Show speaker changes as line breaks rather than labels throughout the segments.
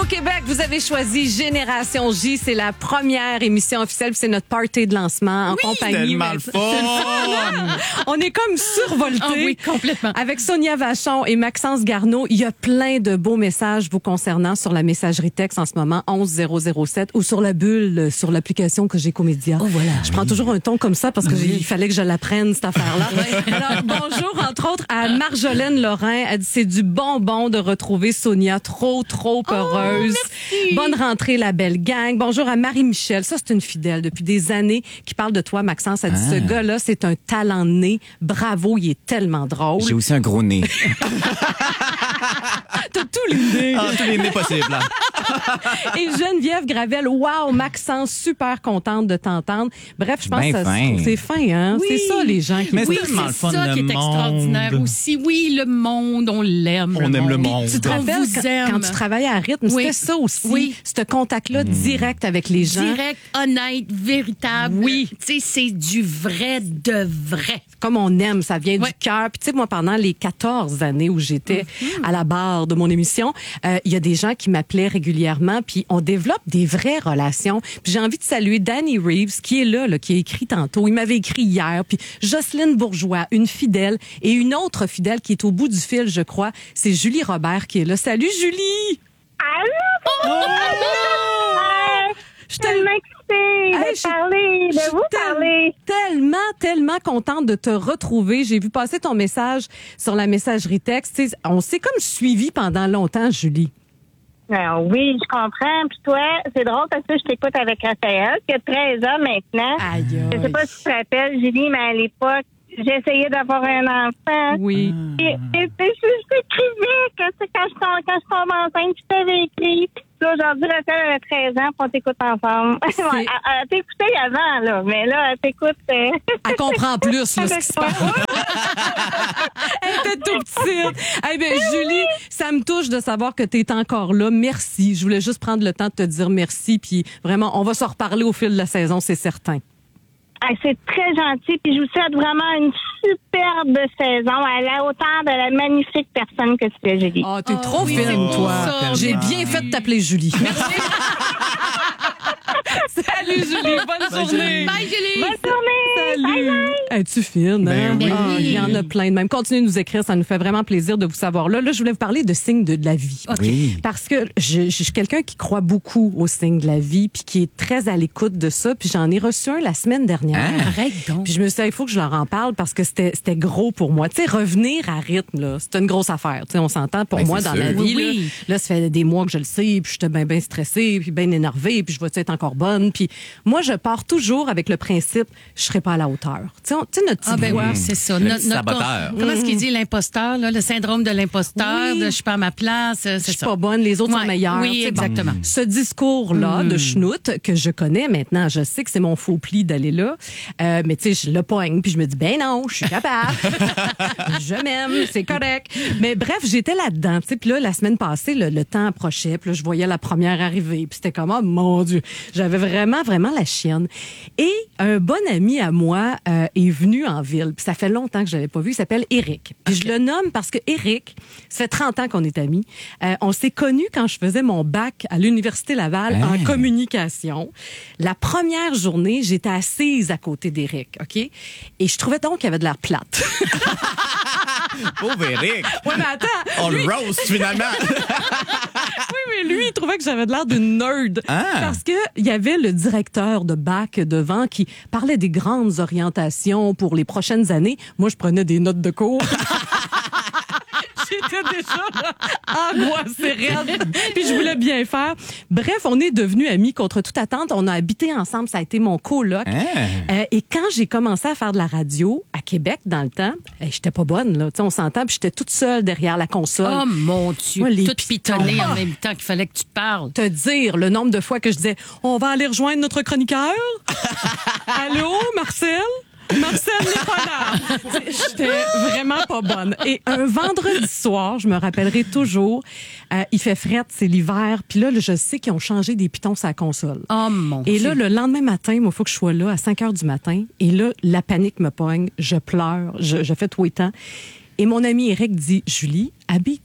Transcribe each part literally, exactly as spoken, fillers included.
Québec, vous avez choisi Génération J. C'est la première émission officielle. C'est notre party de lancement en
oui,
compagnie.
C'est tellement le fun!
On est comme survoltés.
Ah oui, complètement.
Avec Sonia Vachon et Maxence Garneau, il y a plein de beaux messages vous concernant sur la messagerie texte en ce moment, onze zéro zéro sept, ou sur la bulle, sur l'application que j'ai Comédia.
Oh, voilà.
Je prends toujours un ton comme ça parce que oui. il fallait que je l'apprenne, cette affaire-là. Alors, bonjour, entre autres, à Marjolaine Lorrain. Elle dit, c'est du bonbon de retrouver Sonia, trop, trop heureuse.
Oh,
bonne rentrée, la belle gang. Bonjour à Marie-Michel. Ça, c'est une fidèle depuis des années qui parle de toi, Maxence. Elle dit, ah. ce gars-là, c'est un talent né. Bravo, il est tellement drôle.
J'ai aussi un gros nez.
T'as tous les nez.
Ah, tous les nez possibles. Hein.
Et Geneviève Gravel, wow, Maxence, super contente de t'entendre. Bref, je pense
ben
que
fin.
c'est fin, hein?
Oui.
C'est ça, les gens qui...
Mais
Oui,
c'est
c'est ça qui est
monde.
extraordinaire aussi. Oui, le monde, on l'aime.
On
le
aime
monde.
le monde.
Tu te
On
rappelles
vous
quand,
aime.
quand tu travaillais à rythme,
Oui.
c'était ça aussi,
Oui.
ce contact-là direct avec les gens.
Direct, honnête, véritable.
Oui.
Tu sais, c'est du vrai de vrai.
Comme on aime, ça vient
Ouais.
du cœur. Puis tu sais, moi, pendant les quatorze années où j'étais mm-hmm. à la barre de mon émission, il euh, y a des gens qui m'appelaient régulièrement, puis on développe des vraies relations. Puis j'ai envie de saluer Danny Reeves, qui est là, là, qui a écrit tantôt. Il m'avait écrit hier. Puis Jocelyne Bourgeois, une fidèle, et une autre fidèle qui est au bout du fil, je crois, c'est Julie Robert qui est là. Salut, Julie!
Allô? Oh!
Je
suis tellement excitée de
je-
parler,
je
de
suis
vous
tel-
parler.
Tellement, tellement contente de te retrouver. J'ai vu passer ton message sur la messagerie texte. Tu sais, on s'est comme suivi pendant longtemps, Julie.
Alors, oui, je comprends. Puis toi, c'est drôle parce que je t'écoute avec Raphaël, qui a treize ans maintenant.
Aïe,
Je sais pas si tu te rappelles, Julie, mais à l'époque, j'essayais d'avoir un enfant.
Oui.
Et, et, et je, je t'écrivais que c'est quand je, tom- quand je tombe enceinte, je t'avais écrit. Puis là, aujourd'hui, Raphaël a treize ans, puis on t'écoute ensemble.
C'est-
Ouais, elle, elle t'écoutait avant, là, mais là, elle t'écoute... Euh...
Elle comprend plus, là, ce
Avec
qui se
toi.
passe. Elle était tout petite. Eh bien, Julie, ça me touche de savoir que tu es encore là. Merci. Je voulais juste prendre le temps de te dire merci. Puis vraiment, on va se reparler au fil de la saison, c'est certain.
Ah, c'est très gentil, puis je vous souhaite vraiment une superbe saison à la hauteur de la magnifique personne que tu es, Julie.
Ah, t'es
Oh,
trop
oui,
fine,
c'est
toi.
ça.
J'ai
Tellement.
bien fait de t'appeler Julie. Merci. Salut, Julie. Bonne journée.
Bye, Julie!
Bonne journée! Bye,
Salut.
bye.
Es-tu fine?
Ben
hein?
oui.
Ah, il y en a plein de même. Continuez de nous écrire, ça nous fait vraiment plaisir de vous savoir là. Là, je voulais vous parler de signes de, de la vie.
Oui.
Parce que je, je suis quelqu'un qui croit beaucoup aux signes de la vie, puis qui est très à l'écoute de ça. Puis j'en ai reçu un la semaine dernière.
Hein?
Arrête donc.
Puis je me suis dit, il faut que je leur en parle parce que c'était c'était gros pour moi. Tu sais, revenir à rythme, là, c'est une grosse affaire. Tu sais, on s'entend pour
Ben,
moi
c'est
dans
sûr.
la vie.
Oui,
Là,
oui.
là, ça fait des mois que je le sais, puis j'étais bien, bien stressée, puis bien énervée, puis je vais être encore bonne. Puis moi, je pars toujours avec le principe, je serai pas à la hauteur. Tu sais, on- tu sais, notre
Ah
petite
ben
voix.
oui, c'est ça.
Le
Notre-
petit
notre-
saboteur.
Comment est-ce qu'il dit l'imposteur, là, le syndrome de l'imposteur,
Oui.
de je suis pas à ma place, euh,
Je
c'est
suis
ça.
pas bonne, les autres
Ouais,
sont meilleurs.
oui,
Tu sais,
exactement.
bon, ce discours-là de schnout que je connais maintenant, je sais que c'est mon faux pli d'aller là, euh, mais tu sais, je le pogne, puis je me dis, ben non, je suis capable. Je m'aime, c'est correct. Mais bref, j'étais là-dedans. Tu sais, puis là, la semaine passée, le, le temps approchait, puis là, je voyais la première arriver, puis c'était comme, oh mon Dieu, j'avais vraiment, vraiment la chienne. Et un bon ami à moi euh, est venu en ville, puis ça fait longtemps que je l'avais pas vu, il s'appelle Éric. Puis je le nomme parce que Éric, ça fait trente ans qu'on est amis. Euh, on s'est connus quand je faisais mon bac à l'Université Laval
Hein?
en communication. La première journée, j'étais assise à côté d'Éric, OK? Et je trouvais donc qu'il avait de l'air plate.
Pauvre Eric.
Ouais, mais attends.
On le
lui-
roast, finalement.
Oui, mais lui, il trouvait que j'avais de l'air d'une nerd.
Ah.
Parce que il y avait le directeur de bac devant qui parlait des grandes orientations pour les prochaines années. Moi, je prenais des notes de cours. J'étais déjà là, angoissée, raide. Puis je voulais bien faire. Bref, on est devenus amis contre toute attente. On a habité ensemble. Ça a été mon coloc.
Hein?
Euh, et quand j'ai commencé à faire de la radio à Québec dans le temps, euh, j'étais pas bonne, là. Tu sais, on s'entend, puis j'étais toute seule derrière la console.
Oh mon Dieu,
Ouais, les
toute
pitons.
pitonnée
Ah.
en même temps qu'il fallait que tu parles.
Te dire le nombre de fois que je disais on va aller rejoindre notre chroniqueur. Allô, Marcel? Marcel n'est pas là. J'étais vraiment pas bonne. Et un vendredi soir, je me rappellerai toujours, euh, il fait fret, c'est l'hiver, puis là, je sais qu'ils ont changé des pitons sur la console.
Oh mon
Et
Dieu.
là, le lendemain matin, il faut que je sois là à cinq heures du matin. Et là, la panique me pogne. Je pleure. Je, je fais tout le temps. Et mon ami Eric dit, Julie, habille-toi.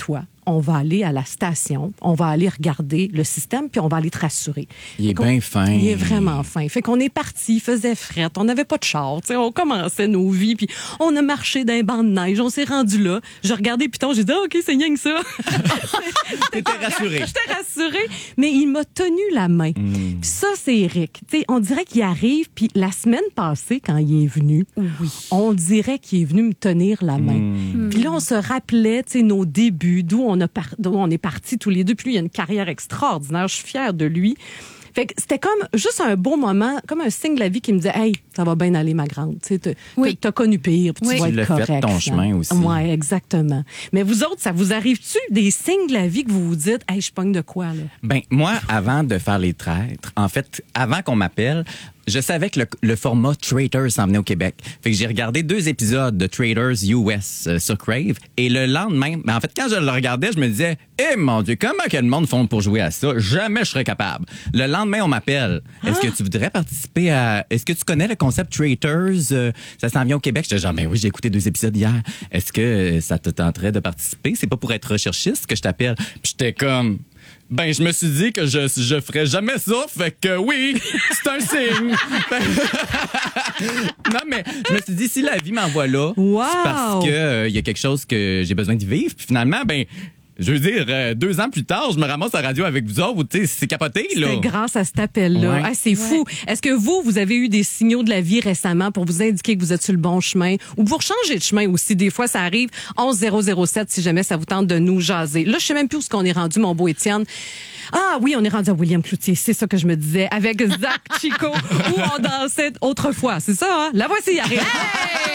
on va aller à la station, on va aller regarder le système, puis on va aller te rassurer.
Il est
Fait qu'on-
bien fin.
Il est vraiment fin. Fait qu'on est parti, il faisait fret, on n'avait pas de char, tu sais, on commençait nos vies, puis on a marché d'un banc de neige, on s'est rendu là. J'ai regardé Python, j'ai dit ah, OK, c'est rien que ça.
T'étais rassuré.
J'étais rassurée, mais il m'a tenu la main. Puis ça, c'est Eric. Tu sais, on dirait qu'il arrive, puis la semaine passée, quand il est venu,
Oui.
on dirait qu'il est venu me tenir la main. Puis là, on se rappelait, tu sais, nos débuts, d'où on, a par- d'où on est partis tous les deux. Puis lui, il a une carrière extraordinaire. Je suis fière de lui. Fait que c'était comme juste un beau moment, comme un signe de la vie qui me disait, hey, ça va bien aller, ma grande. Tu sais, t'as,
Oui.
t'as connu pire, puis
Oui.
tu vas
Tu
être
l'as
correct.
fait ton
finalement.
chemin aussi.
Ouais, exactement. Mais vous autres, ça vous arrive-tu des signes de la vie que vous vous dites, hey, je pogne de quoi, là?
Ben, moi, avant de faire les traîtres, en fait, avant qu'on m'appelle, je savais que le, le format Traitors s'en venait au Québec. Fait que j'ai regardé deux épisodes de Traitors U S euh, sur Crave. Et le lendemain, ben en fait, quand je le regardais, je me disais, eh mon Dieu, comment que le monde font pour jouer à ça? Jamais je serais capable. Le lendemain, on m'appelle. Est-ce que tu voudrais participer à... Est-ce que tu connais le concept Traitors? Euh, ça s'en vient au Québec. J'étais genre, ben oui, j'ai écouté deux épisodes hier. Est-ce que euh, ça te tenterait de participer? C'est pas pour être recherchiste que je t'appelle. Puis j'étais comme... Ben, je me suis dit que je, je ferais jamais ça, fait que oui, c'est un signe. Non, mais je me suis dit, si la vie m'envoie là,
Wow!
c'est parce que euh, y a quelque chose que j'ai besoin de vivre. Puis finalement, ben, je veux dire, euh, deux ans plus tard, je me ramasse à la radio avec vous autres, tu sais, c'est capoté, là.
C'est grâce à cet appel-là.
Ouais.
Ah, c'est fou. Est-ce que vous, vous avez eu des signaux de la vie récemment pour vous indiquer que vous êtes sur le bon chemin ou pour changer de chemin aussi? Des fois, ça arrive. onze zéro zéro sept si jamais ça vous tente de nous jaser. Là, je sais même plus où est-ce qu'on est rendu, mon beau Étienne. Ah oui, on est rendu à William Cloutier. C'est ça que je me disais avec Zach Chico où on dansait autrefois. C'est ça, hein? La voici, arrive. Hey!